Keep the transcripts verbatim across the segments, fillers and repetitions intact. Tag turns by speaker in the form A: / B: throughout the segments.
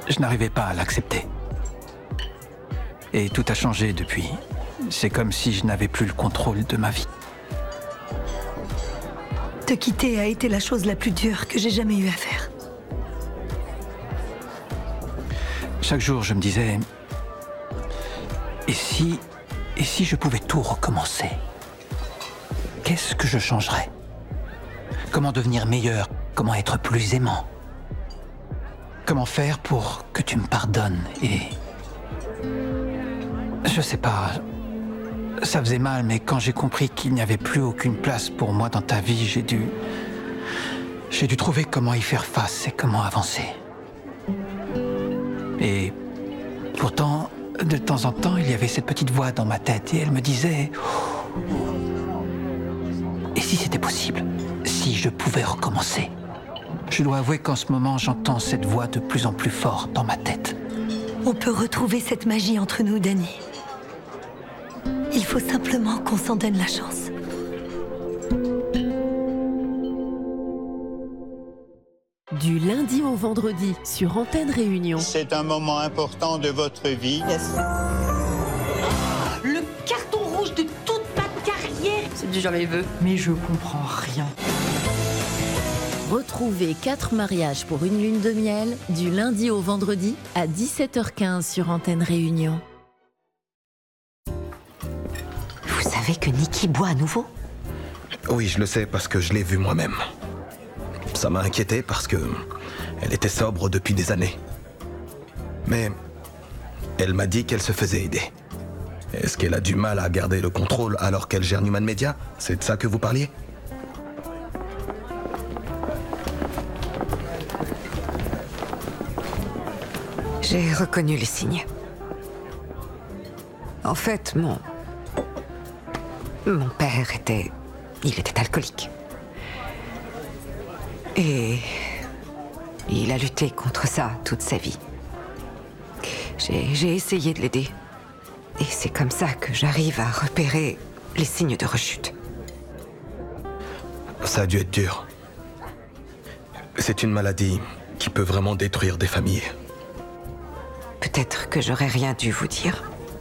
A: je n'arrivais pas à l'accepter. Et tout a changé depuis. C'est comme si je n'avais plus le contrôle de ma vie.
B: Te quitter a été la chose la plus dure que j'ai jamais eu à faire.
A: Chaque jour, je me disais... Et si... Et si je pouvais tout recommencer? Qu'est-ce que je changerais? Comment devenir meilleur? Comment être plus aimant? Comment faire pour que tu me pardonnes? Et... Je sais pas... Ça faisait mal, mais quand j'ai compris qu'il n'y avait plus aucune place pour moi dans ta vie, j'ai dû... J'ai dû trouver comment y faire face et comment avancer. Et pourtant, de temps en temps, il y avait cette petite voix dans ma tête et elle me disait... Et si c'était possible? Si je pouvais recommencer? Je dois avouer qu'en ce moment, j'entends cette voix de plus en plus fort dans ma tête.
B: On peut retrouver cette magie entre nous, Danny. Il faut simplement qu'on s'en donne la chance.
C: Du lundi au vendredi sur Antenne Réunion.
D: C'est un moment important de votre vie.
E: Yes.
F: Le carton rouge de toute ma carrière.
E: C'est du jamais veut.
F: Mais je comprends rien.
C: Retrouvez quatre mariages pour une lune de miel du lundi au vendredi à dix-sept heures quinze sur Antenne Réunion.
G: Vous savez que Nikki boit à nouveau?
H: Oui, je le sais parce que je l'ai vu moi-même. Ça m'a inquiété parce que elle était sobre depuis des années. Mais elle m'a dit qu'elle se faisait aider. Est-ce qu'elle a du mal à garder le contrôle alors qu'elle gère Newman Media? C'est de ça que vous parliez?
G: J'ai reconnu les signes. En fait, mon... Mon père était... Il était alcoolique. Et... il a lutté contre ça toute sa vie. J'ai, j'ai essayé de l'aider. Et c'est comme ça que j'arrive à repérer les signes de rechute.
H: Ça a dû être dur. C'est une maladie qui peut vraiment détruire des familles.
G: Peut-être que j'aurais rien dû vous dire.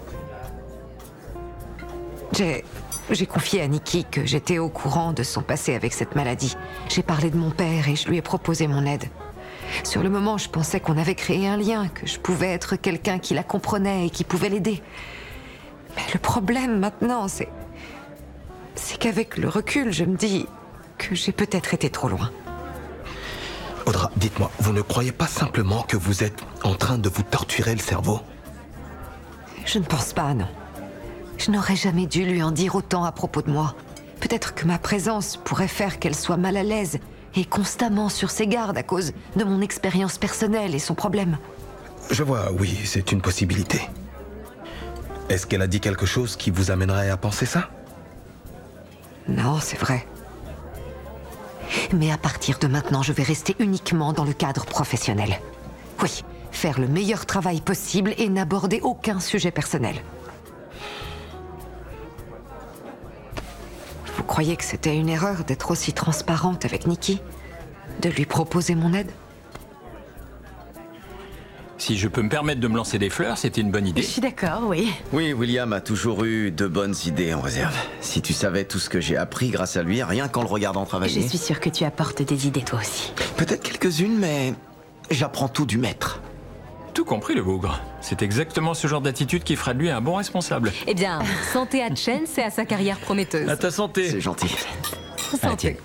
G: J'ai... J'ai confié à Nikki que j'étais au courant de son passé avec cette maladie. J'ai parlé de mon père et je lui ai proposé mon aide. Sur le moment, je pensais qu'on avait créé un lien, que je pouvais être quelqu'un qui la comprenait et qui pouvait l'aider. Mais le problème maintenant, c'est... c'est qu'avec le recul, je me dis que j'ai peut-être été trop loin.
H: Audra, dites-moi, vous ne croyez pas simplement que vous êtes en train de vous torturer le cerveau?
G: Je ne pense pas, non. Je n'aurais jamais dû lui en dire autant à propos de moi. Peut-être que ma présence pourrait faire qu'elle soit mal à l'aise et constamment sur ses gardes à cause de mon expérience personnelle et son problème.
H: Je vois, oui, c'est une possibilité. Est-ce qu'elle a dit quelque chose qui vous amènerait à penser ça?
G: Non, c'est vrai. Mais à partir de maintenant, je vais rester uniquement dans le cadre professionnel. Oui, faire le meilleur travail possible et n'aborder aucun sujet personnel. Vous croyez que c'était une erreur d'être aussi transparente avec Nikki? De lui proposer mon aide?
I: Si je peux me permettre de me lancer des fleurs, c'était une bonne idée.
E: Je suis d'accord, oui.
J: Oui, William a toujours eu de bonnes idées en réserve. Si tu savais tout ce que j'ai appris grâce à lui, rien qu'en le regardant travailler...
E: Je suis sûre que tu apportes des idées toi aussi.
J: Peut-être quelques-unes, mais j'apprends tout du maître.
I: Tout compris, le bougre. C'est exactement ce genre d'attitude qui fera de lui un bon responsable.
F: Eh bien, santé à Chance et à sa carrière prometteuse.
I: À ta santé.
J: C'est gentil.
F: Santé.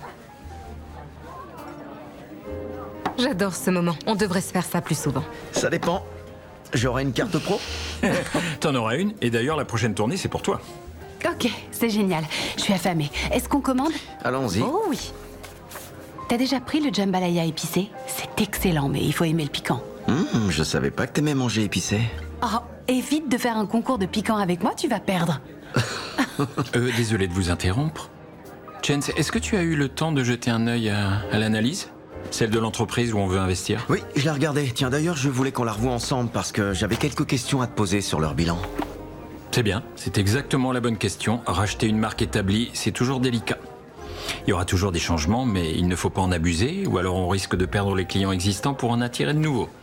F: J'adore ce moment. On devrait se faire ça plus souvent.
J: Ça dépend. J'aurai une carte pro?
I: T'en auras une, et d'ailleurs, la prochaine tournée, c'est pour toi.
E: Ok, c'est génial. Je suis affamée. Est-ce qu'on commande?
J: Allons-y.
E: Oh oui. T'as déjà pris le jambalaya épicé? C'est excellent, mais il faut aimer le piquant.
J: Mmh, je savais pas que t'aimais manger épicé.
E: Oh, évite de faire un concours de piquant avec moi, tu vas perdre.
I: euh, désolé de vous interrompre. Chance, est-ce que tu as eu le temps de jeter un œil à, à l'analyse? Celle de l'entreprise où on veut investir?
J: Oui, je l'ai regardée. Tiens, d'ailleurs, je voulais qu'on la revoie ensemble parce que j'avais quelques questions à te poser sur leur bilan.
I: C'est bien, c'est exactement la bonne question. Racheter une marque établie, c'est toujours délicat. Il y aura toujours des changements, mais il ne faut pas en abuser, ou alors on risque de perdre les clients existants pour en attirer de nouveaux.